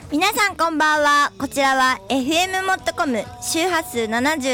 皆さんこんばんは。こちらは FM モットコム周波数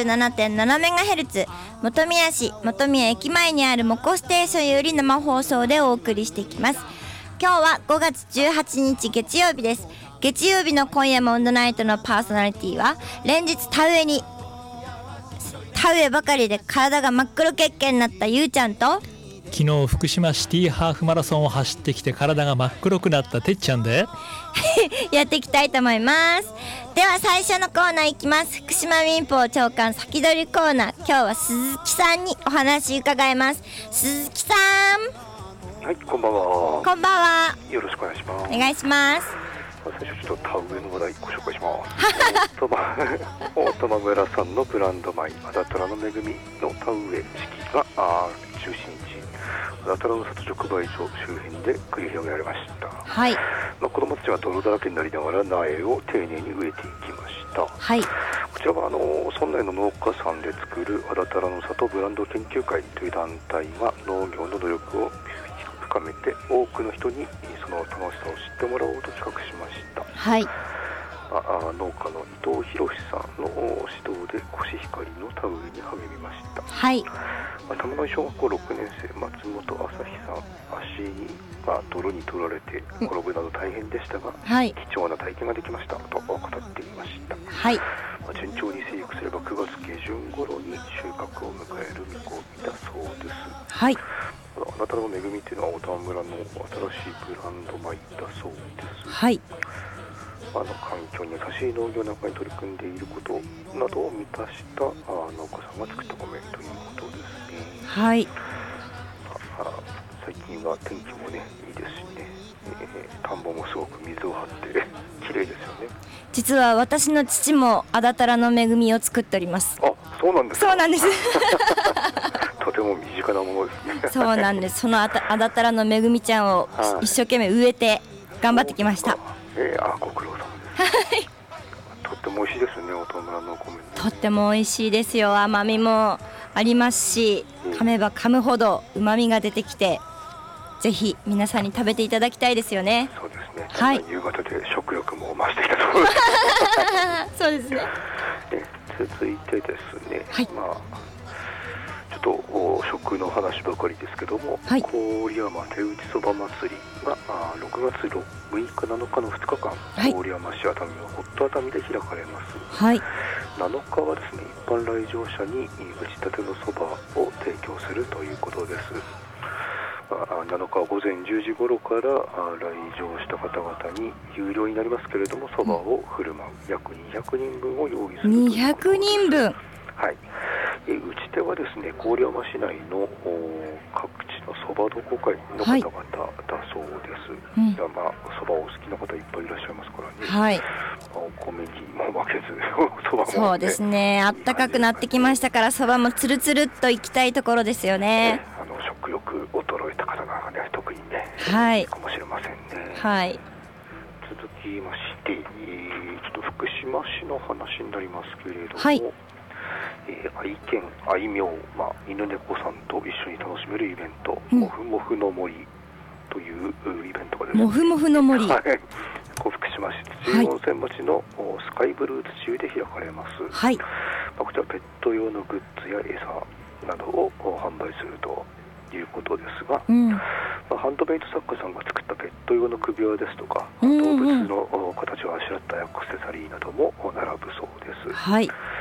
77.7MHz 本宮市本宮駅前にあるモコステーションより生放送でお送りしていきます。今日は5月18日月曜日です。月曜日の今夜もオンドナイトのパーソナリティは連日田植えばかりで体が真っ黒血形になったゆうちゃんと、 昨日福島シティハーフマラソンを走ってきて体が真っ黒くなったてっちゃんでやっていきたいと思います。では最初のコーナーいきます。福島民報長官先取りコーナー、今日は鈴木さんにお話伺います。鈴木さん。 はい、こんばんは。 こんばんは。 よろしくお願いします。 お願いします。 最初ちょっと田植えの話題ご紹介します。大玉村さんのブランド米あだたらの恵みの田植え式が中心地あだたらの里直売所周辺で繰り広げられました。 はい。 子供たちは泥だらけになりながら苗を丁寧に植えていきました。 はい。 こちらは村内の農家さんで作るあだたらの里ブランド研究会という団体が農業の努力を深めて多くの人にその楽しさを知ってもらおうと企画しました。 はい。 農家の伊藤博さんの指導でコシヒカリの田植えに励みました。 はい。 玉野小学校6年生松本朝日さん、足に泥に取られて転ぶなど大変でしたが、 はい、 貴重な体験ができましたと語っていました。 はい。 順調に生育すれば9月下旬頃に収穫を迎える見込みだそうです。 はい。 あなたの恵みというのは大玉村の新しいブランド米だそうです。 はい。 環境に優しい農業なんかに取り組んでいることなどを満たした農家さんが作った米ということですね。 はい。 最近は天気もねいいですしね、田んぼもすごく水を張って綺麗ですよね。 実は私の父もあだたらの恵みを作っております。 あ、そうなんですか。 そうなんですとても身近なものですね。 そうなんです。そのあだたらの恵みちゃんを一生懸命植えて頑張ってきました。 ご苦労様です。はい。とっても美味しいですね、大玉村のお米。 とっても美味しいですよ。甘みもありますし、噛めば噛むほど旨みが出てきて、ぜひ皆さんに食べていただきたいですよね。 そうですね。 はい。 夕方で食欲も増してきたところです。 そうですね。 続いてですね。 はい。 ちょっと食の話ばかりですけども、 はい、 郡山手打ちそば祭りが6月6日7日の2日間、はい、郡山市熱海のホット熱海で開かれます。 はい。 7日はですね、一般来場者に打ちたてのそばを提供するということです。7日は午前10時頃から来場した方々に有料になりますけれども、そばを振る舞う約200人分を用意するということです。 200人分。 はい。打ち手はですね、郡山市内の各地のそばどこ会の方々だそうです。そばをお好きな方いっぱいいらっしゃいますからね。はい。お米にも負けずそばも、ね、 そうですね。あったかくなってきましたからそばもつるつるっといきたいところですよね。 食欲衰えた方がね、特にね、 はい、 いいかもしれませんね。 はい。 続きましてちょっと福島市の話になりますけれども、 はい、 愛犬愛名、犬猫さんと一緒に楽しめるイベント、もふもふの森というイベントがですね、 もふもふの森、 はい、福島市土湯温泉町のスカイブルー土湯で開かれます。 はい。 こちらペット用のグッズや餌などを販売するということですが、ハンドメイド作家さんが作ったペット用の首輪ですとか、動物の形をあしらったアクセサリーなども並ぶそうです。 はい。